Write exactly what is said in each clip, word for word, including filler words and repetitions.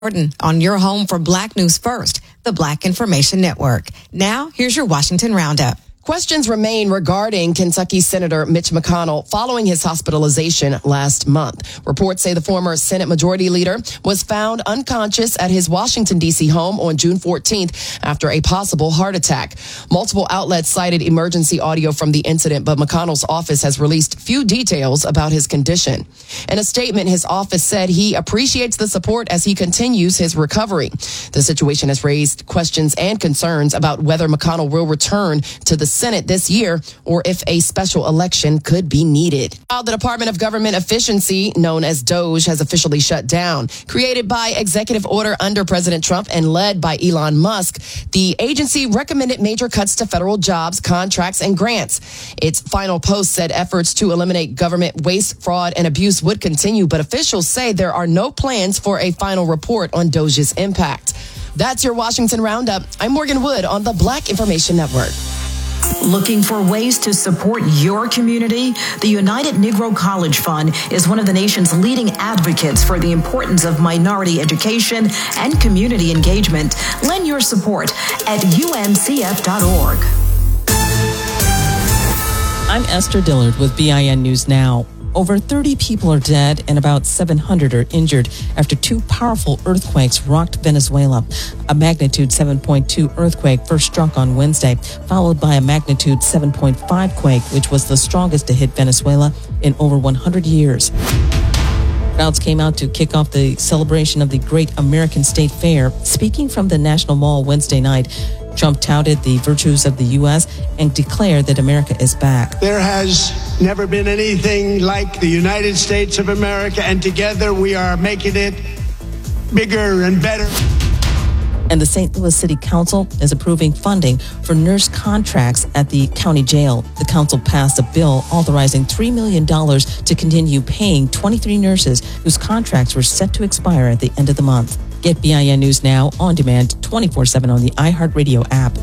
On your home for Black News First, the Black Information Network. Now, here's your Washington Roundup. Questions remain regarding Kentucky Senator Mitch McConnell following his hospitalization last month. Reports say the former Senate Majority Leader was found unconscious at his Washington, D C home on June fourteenth after a possible heart attack. Multiple outlets cited emergency audio from the incident, but McConnell's office has released few details about his condition. In a statement, his office said he appreciates the support as he continues his recovery. The situation has raised questions and concerns about whether McConnell will return to the Senate this year or if a special election could be needed. While the Department of Government Efficiency, known as DOGE, has officially shut down. Created by executive order under President Trump and led by Elon Musk, the agency recommended major cuts to federal jobs, contracts, and grants. Its final post said efforts to eliminate government waste, fraud, and abuse would continue, but officials say there are no plans for a final report on DOGE's impact. That's your Washington Roundup. I'm Morgan Wood on the Black Information Network. Looking for ways to support your community? The United Negro College Fund is one of the nation's leading advocates for the importance of minority education and community engagement. Lend your support at U N C F dot org. I'm Esther Dillard with B I N News Now. Over thirty people are dead and about seven hundred are injured after two powerful earthquakes rocked Venezuela. A magnitude seven point two earthquake first struck on Wednesday, followed by a magnitude seven point five quake, which was the strongest to hit Venezuela in over one hundred years. Crowds came out to kick off the celebration of the Great American State Fair. Speaking from the National Mall Wednesday night, Trump touted the virtues of the U S and declared that America is back. There has never been anything like the United States of America, and together we are making it bigger and better. And the Saint Louis City Council is approving funding for nurse contracts at the county jail. The council passed a bill authorizing three million dollars to continue paying twenty-three nurses whose contracts were set to expire at the end of the month. Get B I N News Now on demand twenty-four seven on the iHeartRadio app.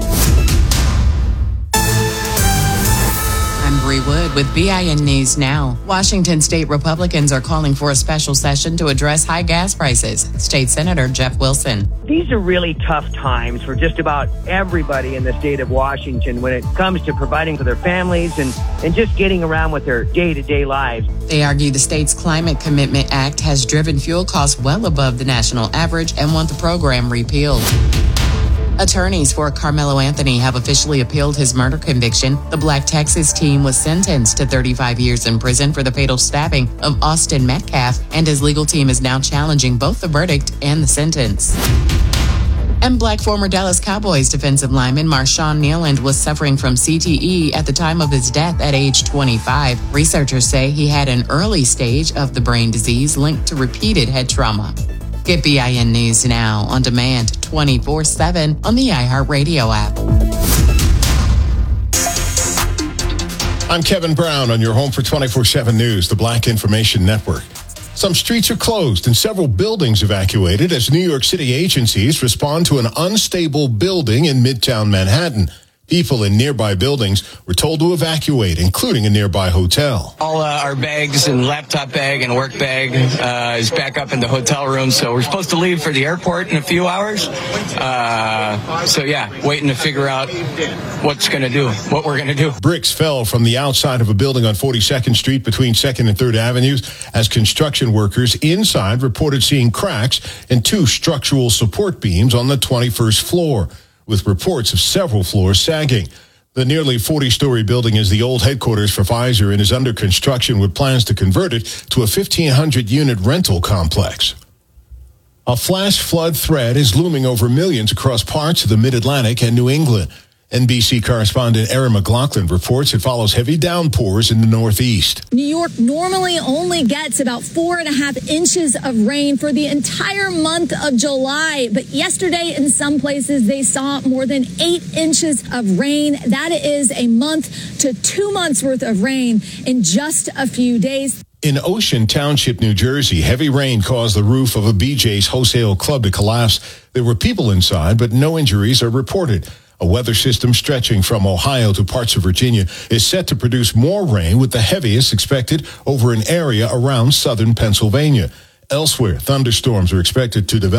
I'm Bree Wood with B I N News Now. Washington state Republicans are calling for a special session to address high gas prices. State Senator Jeff Wilson. These are really tough times for just about everybody in the state of Washington when it comes to providing for their families and, and just getting around with their day-to-day lives. They argue the state's Climate Commitment Act has driven fuel costs well above the national average and want the program repealed. Attorneys for Carmelo Anthony have officially appealed his murder conviction. The Black Texas team was sentenced to thirty-five years in prison for the fatal stabbing of Austin Metcalf, and his legal team is now challenging both the verdict and the sentence. And Black former Dallas Cowboys defensive lineman Marshawn Nealand was suffering from C T E at the time of his death at age twenty-five. Researchers say he had an early stage of the brain disease linked to repeated head trauma. Get B I N News Now on demand twenty-four seven on the iHeartRadio app. I'm Kevin Brown on your home for twenty-four seven News, the Black Information Network. Some streets are closed and several buildings evacuated as New York City agencies respond to an unstable building in Midtown Manhattan. People in nearby buildings were told to evacuate, including a nearby hotel. All uh, our bags and laptop bag and work bag uh, is back up in the hotel room, so we're supposed to leave for the airport in a few hours. Uh, so, yeah, waiting to figure out what's going to do, what we're going to do. Bricks fell from the outside of a building on forty-second Street between second and third Avenues as construction workers inside reported seeing cracks in two structural support beams on the twenty-first floor, with reports of several floors sagging. The nearly forty-story building is the old headquarters for Pfizer and is under construction with plans to convert it to a fifteen hundred unit rental complex. A flash flood threat is looming over millions across parts of the Mid-Atlantic and New England. N B C correspondent Erin McLaughlin reports it follows heavy downpours in the Northeast. New York normally only gets about four and a half inches of rain for the entire month of July. But yesterday, in some places, they saw more than eight inches of rain. That is a month to two months worth of rain in just a few days. In Ocean Township, New Jersey, heavy rain caused the roof of a B J's wholesale club to collapse. There were people inside, but no injuries are reported. A weather system stretching from Ohio to parts of Virginia is set to produce more rain, with the heaviest expected over an area around southern Pennsylvania. Elsewhere, thunderstorms are expected to develop